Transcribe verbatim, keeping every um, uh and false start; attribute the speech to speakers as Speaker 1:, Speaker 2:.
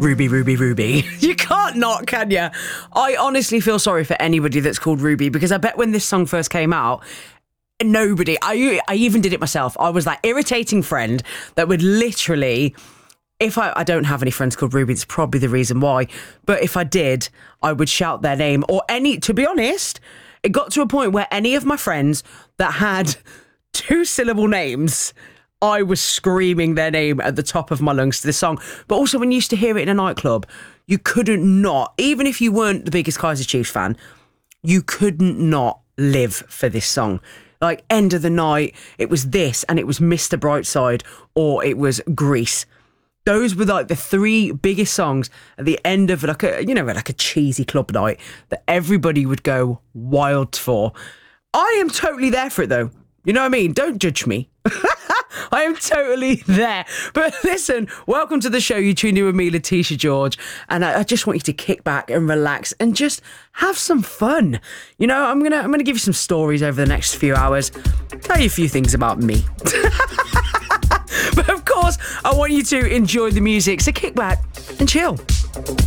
Speaker 1: Ruby, Ruby, Ruby. You can't not, can you? I honestly feel sorry for anybody that's called Ruby, because I bet when this song first came out, nobody, I, I even did it myself. I was that irritating friend that would literally, if I, I don't have any friends called Ruby, it's probably the reason why, but if I did, I would shout their name, or any, to be honest, it got to a point where any of my friends that had two syllable names, I was screaming their name at the top of my lungs to this song. But also when you used to hear it in a nightclub, you couldn't not, even if you weren't the biggest Kaiser Chiefs fan, you couldn't not live for this song. Like, End of the Night, it was this, and it was Mister Brightside, or it was Grease. Those were like the three biggest songs at the end of like a, you know, like a cheesy club night that everybody would go wild for. I am totally there for it though. You know what I mean? Don't judge me. I am totally there. But listen, welcome to the show. You tuned in with me, Letitia George, and I, I just want you to kick back and relax and just have some fun. You know, I'm gonna I'm gonna give you some stories over the next few hours, tell you a few things about me. But of course, I want you to enjoy the music, so kick back and chill.